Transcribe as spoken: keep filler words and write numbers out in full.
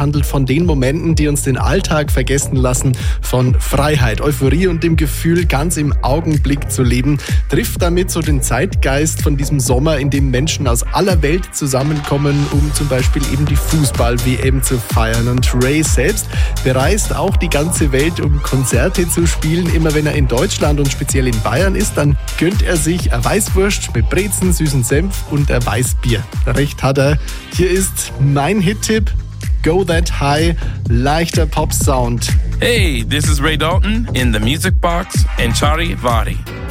handelt von den Momenten, die uns den Alltag vergessen lassen, von Freiheit, Euphorie und dem Gefühl, ganz im Augenblick zu leben. Trifft damit so den Zeitgeist von diesem Sommer, in dem Menschen aus aller Welt zusammenkommen, um zum Beispiel eben die Fußball-W M zu feiern. Und Ray selbst bereist auch die ganze Welt, um Konzerte zu spielen. Immer wenn er in Deutschland und speziell in Bayern ist, dann gönnt er sich eine Weißwurst mit Brezen, süßen Senf und ein Weißbier. Recht hat er. Hier ist mein Hit-Tipp: Go That High, leichter Pop-Sound. Hey, this is Ray Dalton in the Music Box and Charivari.